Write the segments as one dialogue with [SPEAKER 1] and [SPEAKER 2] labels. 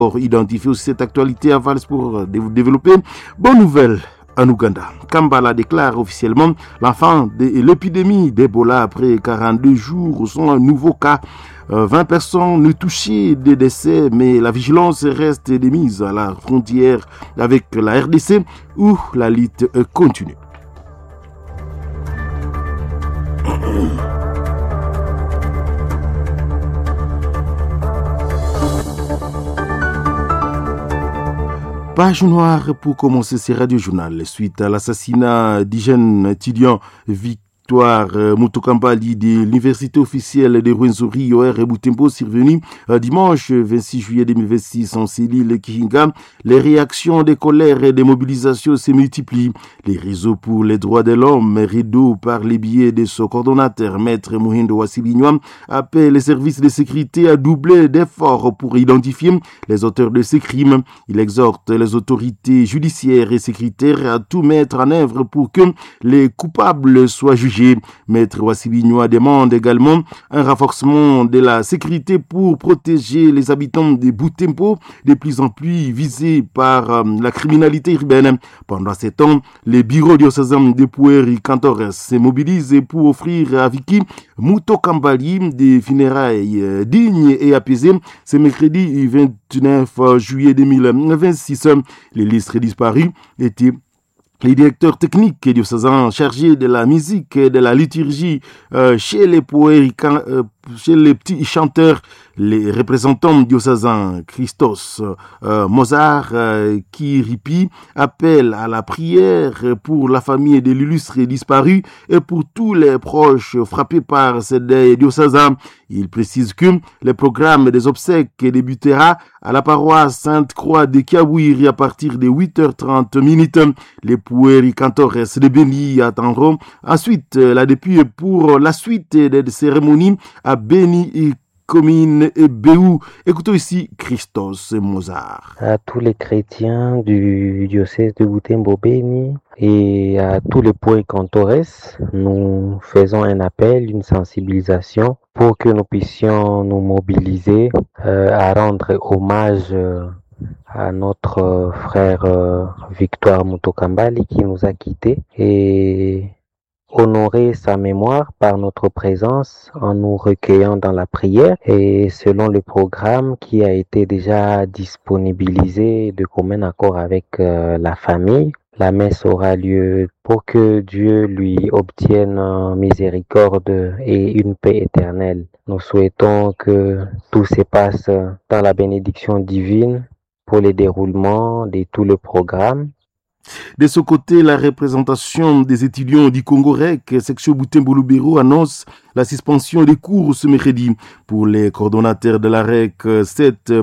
[SPEAKER 1] identifier aussi cette actualité à Vals pour développer. Bonne nouvelle en Ouganda. Kampala déclare officiellement l'enfant de l'épidémie d'Ebola après 42 jours sans un nouveau cas. 20 personnes touchées, des décès, mais la vigilance reste démise à la frontière avec la RDC où la lutte continue. Page noire pour commencer ces radiojournaux suite à l'assassinat du jeune étudiant Victoire Mutokambali de l'université officielle de Rwenzori OR et Butembo survenu dimanche 26 juillet 2026 en cellule Kihinga. Les réactions de colère et de mobilisation se multiplient. Les réseaux pour les droits de l'homme, REDO, par les biais de son coordonnateur, Maître Muhindo Wassibinywa, appellent les services de sécurité à doubler d'efforts pour identifier les auteurs de ces crimes. Il exhorte les autorités judiciaires et sécuritaires à tout mettre en œuvre pour que les coupables soient jugés. Maître Wassibinywa demande également un renforcement de la sécurité pour protéger les habitants de Butembo, de plus en plus visés par la criminalité urbaine. Pendant ce temps, les bureaux diocésains de Pueri Cantores se mobilisent pour offrir à Vicky Mutokambali des funérailles dignes et apaisées. Ce mercredi 29 juillet 2026, les listes disparues étaient les directeurs techniques diocésains chargés de la musique et de la liturgie chez les chez les petits chanteurs, les représentants diocésains Christos Mozart Kiripi appellent à la prière pour la famille de l'illustre disparu et pour tous les proches frappés par ces deuils diocésains. Il précise que le programme des obsèques débutera à la paroisse Sainte-Croix de Kiabouiri à partir de 8h30. Les Pueri Cantores de Beni attendront ensuite la dépouille pour la suite des cérémonies à Beni, Comine et Béou. Écoutons ici Christos Mozart.
[SPEAKER 2] À tous les chrétiens du diocèse de Butembo-Beni et à tous les Pueri Cantores, nous faisons un appel, une sensibilisation pour que nous puissions nous mobiliser à rendre hommage à notre frère Victoire Mutokambali qui nous a quittés et honorer sa mémoire par notre présence en nous recueillant dans la prière et selon le programme qui a été déjà disponibilisé de commun accord avec la famille. La messe aura lieu pour que Dieu lui obtienne miséricorde et une paix éternelle. Nous souhaitons que tout se passe dans la bénédiction divine pour le déroulement de tout le programme.
[SPEAKER 1] De ce côté, la représentation des étudiants du Congo-REC, section Butembo-Lubero, annonce la suspension des cours ce mercredi. Pour les coordonnateurs de la REC, cet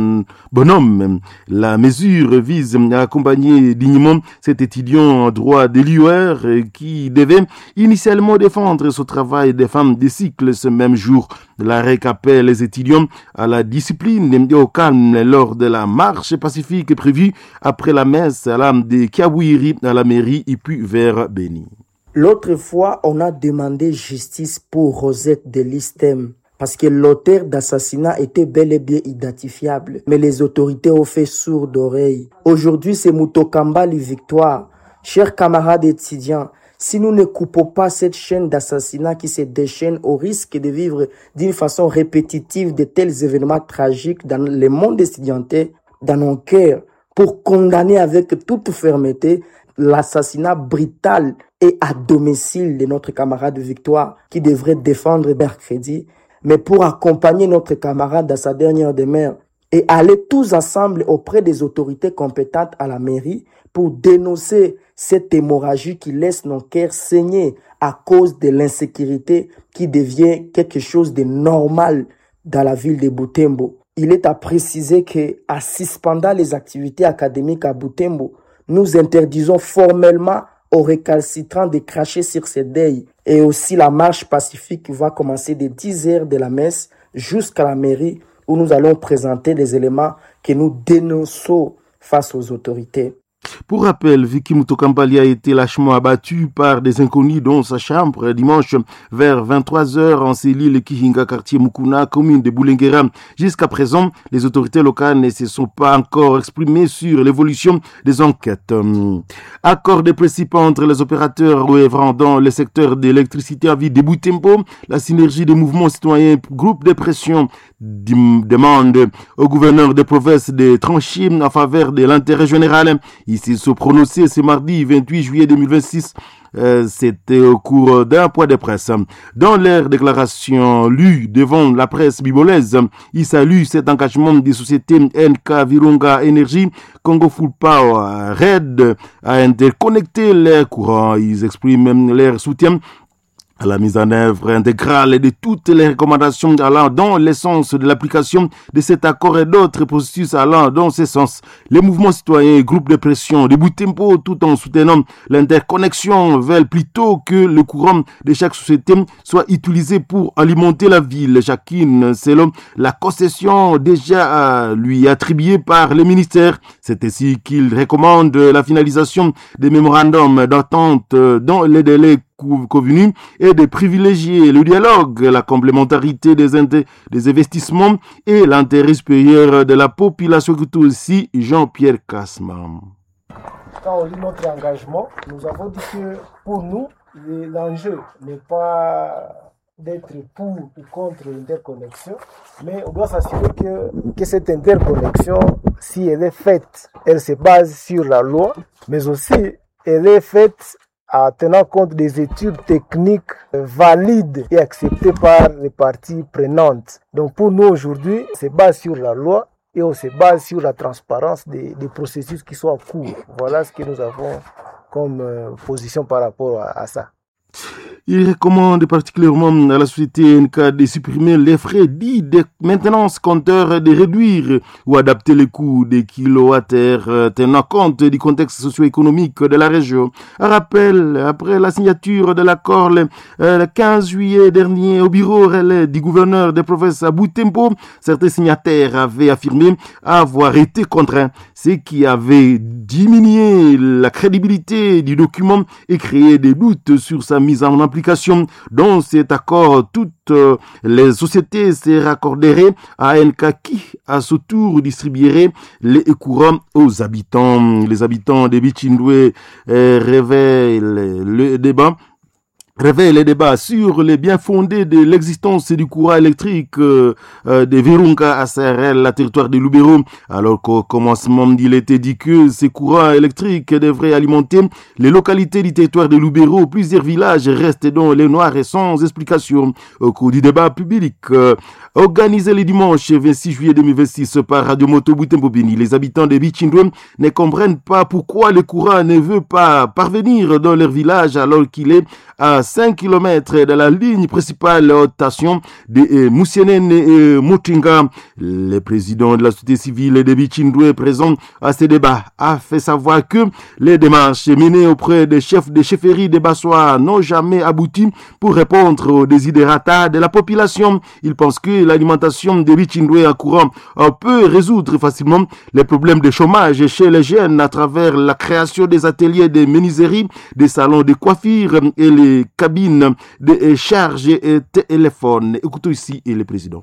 [SPEAKER 1] bonhomme, la mesure vise à accompagner dignement cet étudiant en droit de l'UR qui devait initialement défendre ce travail des femmes des cycles ce même jour. La REC appelle les étudiants à la discipline et au calme lors de la marche pacifique prévue après la messe à l'âme de Kiabouiri à la mairie et puis vers Beni.
[SPEAKER 3] L'autre fois, on a demandé justice pour Rosette de l'Istem parce que l'auteur d'assassinat était bel et bien identifiable. Mais les autorités ont fait sourde oreille. Aujourd'hui, c'est Mutokambali Victoire. Chers camarades étudiants, si nous ne coupons pas cette chaîne d'assassinat qui se déchaîne au risque de vivre d'une façon répétitive de tels événements tragiques dans le monde étudiantin, dans nos cœurs, pour condamner avec toute fermeté l'assassinat brutal et à domicile de notre camarade Victoire qui devrait défendre mercredi, mais pour accompagner notre camarade à sa dernière demeure et aller tous ensemble auprès des autorités compétentes à la mairie pour dénoncer cette hémorragie qui laisse nos cœurs saigner à cause de l'insécurité qui devient quelque chose de normal dans la ville de Butembo. Il est à préciser que, en suspendant les activités académiques à Butembo, nous interdisons formellement aux récalcitrants de cracher sur ces deuils. Et aussi la marche pacifique va commencer de 10h de la messe jusqu'à la mairie où nous allons présenter les éléments que nous dénonçons face aux autorités.
[SPEAKER 1] Pour rappel, Vicky Mutokambali a été lâchement abattu par des inconnus dans sa chambre dimanche vers 23h en cellule Kihinga, quartier Mukuna, commune de Boulenguera. Jusqu'à présent, les autorités locales ne se sont pas encore exprimées sur l'évolution des enquêtes. Accord de principe entre les opérateurs œuvrant dans le secteur de l'électricité à vie de Butembo, la synergie des mouvements citoyens, groupe de pression demande au gouverneur de province de trancher en faveur de l'intérêt général. Il s'est prononcé ce mardi 28 juillet 2026. C'était au cours d'un point de presse. Dans leur déclaration lue devant la presse bibolaise, ils saluent cet engagement des sociétés NK Virunga Energy, Congo Full Power, RED à interconnecter leurs courants. Ils expriment leur soutien à la mise en œuvre intégrale de toutes les recommandations allant dans le sens de l'application de cet accord et d'autres processus allant dans ce sens. Les mouvements citoyens et groupes de pression de Butembo, tout en soutenant l'interconnexion, veulent plutôt que le courant de chaque société soit utilisé pour alimenter la ville, chacune selon la concession déjà lui attribuée par le ministère. C'est ainsi qu'ils recommandent la finalisation des mémorandums d'entente dans les délais convenu et de privilégier le dialogue, la complémentarité des investissements et l'intérêt supérieur de la population, tout aussi Jean-Pierre Kasman.
[SPEAKER 4] Quand on lit notre engagement, nous avons dit que pour nous, l'enjeu n'est pas d'être pour ou contre l'interconnexion, mais on doit s'assurer que cette interconnexion, si elle est faite, elle se base sur la loi, mais aussi elle est faite en tenant compte des études techniques valides et acceptées par les parties prenantes. Donc pour nous aujourd'hui, on se base sur la loi et on se base sur la transparence des processus qui sont en cours. Voilà ce que nous avons comme position par rapport à ça.
[SPEAKER 1] Il recommande particulièrement à la société NK de supprimer les frais dits de maintenance compteur, de réduire ou adapter les coûts des kilowattheures tenant compte du contexte socio-économique de la région. Un rappel, après la signature de l'accord le 15 juillet dernier au bureau relais du gouverneur de province à Butembo, certains signataires avaient affirmé avoir été contraints, ce qui avait diminué la crédibilité du document et créé des doutes sur sa mise en application. Dans cet accord, toutes les sociétés se raccorderaient à NK qui, à ce tour, distribuerait les courants aux habitants. Les habitants de Bichindwe réveillent le débat sur les biens fondés de l'existence du courant électrique de Virunga à CRL, la territoire de Lubero, alors qu'au commencement il était dit que ces courants électriques devraient alimenter les localités du territoire de Lubero. Plusieurs villages restent dans les noirs et sans explication. Au cours du débat public organisé le dimanche 26 juillet 2026 par Radio Moto Butembo Beni, les habitants de Bichindwe ne comprennent pas pourquoi le courant ne veut pas parvenir dans leur village alors qu'il est à 5 km de la ligne principale haute station de Moussienen et Motinga. Le président de la société civile de Bichindwe, présent à ce débat, a fait savoir que les démarches menées auprès des chefs de chefferie de Bassois n'ont jamais abouti pour répondre aux desiderata de la population. Il pense que l'alimentation de Bichindwe en courant peut résoudre facilement les problèmes de chômage chez les jeunes à travers la création des ateliers de menuiserie, des salons de coiffure et les cabines de charge et téléphone. Écoutons ici le président.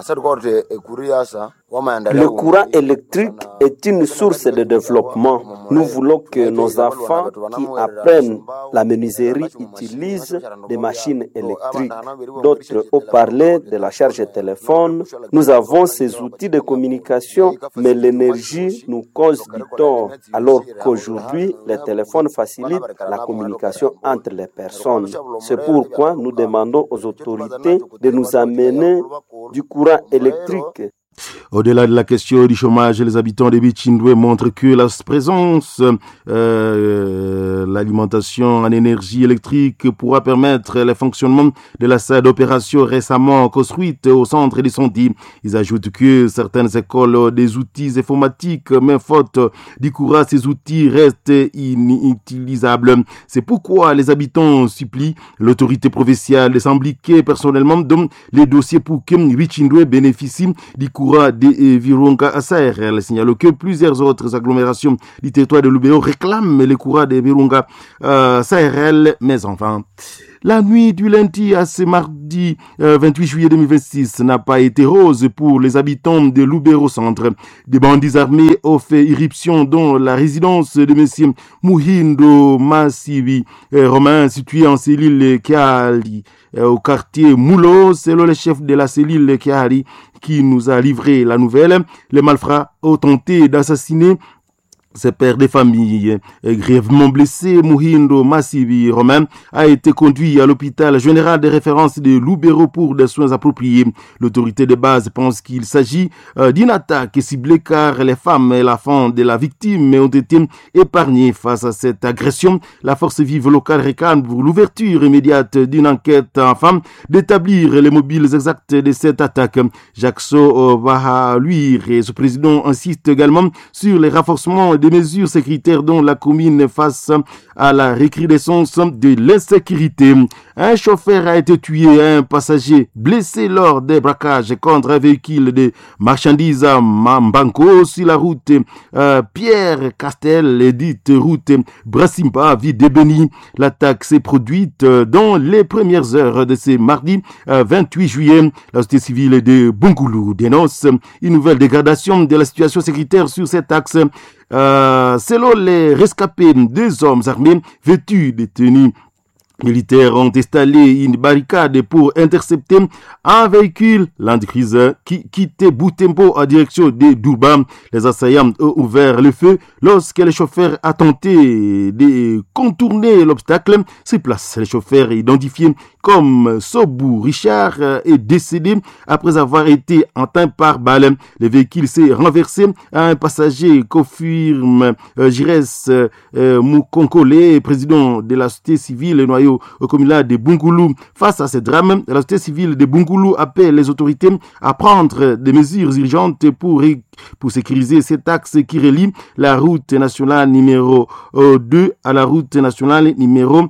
[SPEAKER 5] Le courant électrique est une source de développement. Nous voulons que nos enfants qui apprennent la menuiserie utilisent des machines électriques. D'autres ont parlé de la charge téléphone. Nous avons ces outils de communication, mais l'énergie nous cause du tort, alors qu'aujourd'hui, les téléphones facilitent la communication entre les personnes. C'est pourquoi nous demandons aux autorités de nous amener du courant électrique.
[SPEAKER 1] Au-delà de la question du chômage, les habitants de Bichindwe montrent que la présence, l'alimentation en énergie électrique pourra permettre le fonctionnement de la salle d'opération récemment construite au centre de santé. Ils ajoutent que certaines écoles ont des outils informatiques, mais faute du courant, ces outils restent inutilisables. C'est pourquoi les habitants supplient l'autorité provinciale de s'impliquer personnellement dans les dossiers pour que Bichindwe bénéficie du courant courant de Virunga à SARL. Signale que plusieurs autres agglomérations du territoire de Lubero réclament les courants de Virunga SARL, mais enfin. La nuit du lundi à ce mardi 28 juillet 2026 n'a pas été rose pour les habitants de Lubero Centre. Des bandits armés ont fait irruption dans la résidence de M. Muhindo Masivi, romain situé en cellule Kiali, au quartier Moulo. Selon le chef de la cellule Kiali qui nous a livré la nouvelle, les malfrats ont tenté d'assassiner ce père de famille grièvement blessé, Muhindo Masivi Romain, a été conduit à l'hôpital général de référence de Lubero pour des soins appropriés. L'autorité de base pense qu'il s'agit d'une attaque ciblée car les femmes et l'enfant de la victime ont été épargnés. Face à cette agression, la force vive locale réclame pour l'ouverture immédiate d'une enquête afin d'établir les mobiles exacts de cette attaque. Jackson Vahaluir et ce président insiste également sur les renforcements des mesures sécuritaires dont la commune face à la recrudescence de l'insécurité. Un chauffeur a été tué et un passager blessé lors des braquages contre un véhicule de marchandises à Mambanko sur la route Pierre Castel et dite route Brassimba Videbeni. L'attaque s'est produite dans les premières heures de ce mardi 28 juillet. La société civile de Bungulu dénonce une nouvelle dégradation de la situation sécuritaire sur cet axe. Selon les rescapés, deux hommes armés vêtus de tenues militaires ont installé une barricade pour intercepter un véhicule Land Cruiser qui quittait Butembo en direction de Durban. Les assaillants ont ouvert le feu lorsque le chauffeur a tenté de contourner l'obstacle. Sur place, le chauffeur identifié comme Sobou Richard est décédé après avoir été atteint par balle. Le véhicule s'est renversé à un passager, confirme Jires Mukonkole, président de la société civile noyau au communal de Bungulu. Face à ce drame, la société civile de Bungulu appelle les autorités à prendre des mesures urgentes pour sécuriser cet axe qui relie la route nationale numéro 2 à la route nationale numéro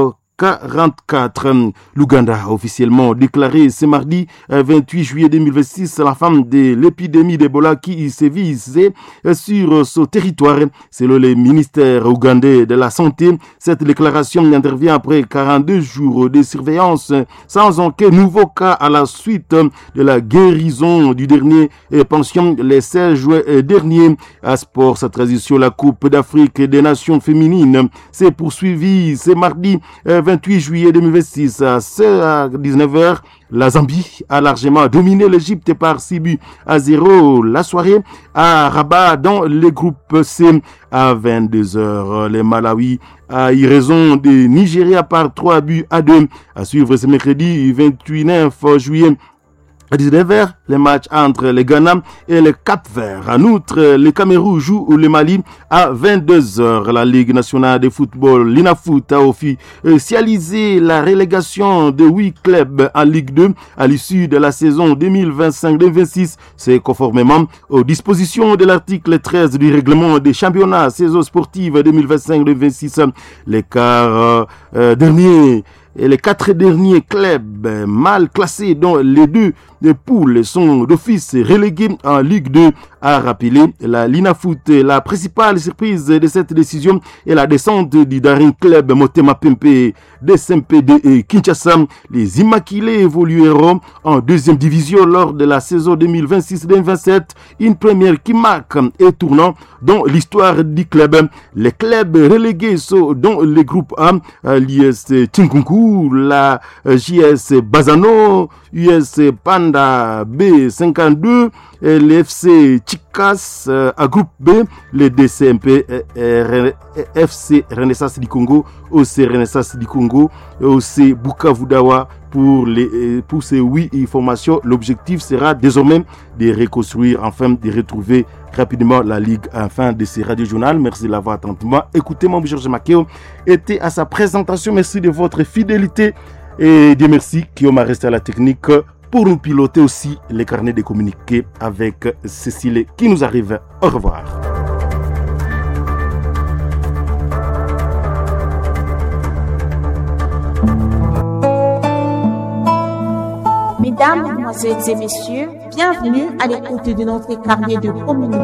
[SPEAKER 1] 44. L'Ouganda a officiellement déclaré ce mardi 28 juillet 2026 la fin de l'épidémie d'Ebola qui sévissait sur ce territoire. Selon le ministère ougandais de la Santé, cette déclaration intervient après 42 jours de surveillance sans aucun nouveau cas à la suite de la guérison du dernier pension le 16 juin dernier. À sport, sa transition, la Coupe d'Afrique des Nations féminines s'est poursuivie ce mardi 28 juillet 2026 à 19h. La Zambie a largement dominé l'Égypte par 6-0 la soirée à Rabat dans le groupe C. À 22h, le Malawi a eu raison de Nigeria par 3-2. À suivre ce mercredi 29 juillet à 19h, les matchs entre le Ghana et le Cap-Vert. En outre, le Cameroun joue le Mali à 22h. La Ligue nationale de football, l'INAFOOT, a officialisé la relégation de 8 clubs en Ligue 2 à l'issue de la saison 2025-2026. C'est conformément aux dispositions de l'article 13 du règlement des championnats saison sportive 2025-2026. Les quarts derniers et les 4 derniers clubs mal classés dont les 2 poules sont d'office relégués en Ligue 2, a rappelé la l'INAFOOT. La principale surprise de cette décision est la descente du Daring Club Motema Pembe de SMPD et Kinshasa. Les Immaculés évolueront en deuxième division lors de la saison 2026-2027, une première qui marque et tournant dans l'histoire du club. Les clubs relégués sont dans le groupe A, l'IS Tinkunku, la JS Bazano, US Panda B52, l'FC Chikas à groupe B, le DCMP, FC Renaissance du Congo, OC Renaissance du Congo, OC Bukavu Dawa. Pour ces 8 formations, l'objectif sera désormais de reconstruire, enfin de retrouver rapidement la Ligue en fin de ces radio-journal. Merci de l'avoir attentivement écouté. Mon Georges Makeo était à sa présentation. Merci de votre fidélité et Dieu merci qui m'a resté à la technique pour nous piloter aussi les carnets de communiqués avec Cécile qui nous arrive. Au revoir.
[SPEAKER 6] Mesdames, Mesdames et messieurs, bienvenue à l'écoute de notre carnet de communication.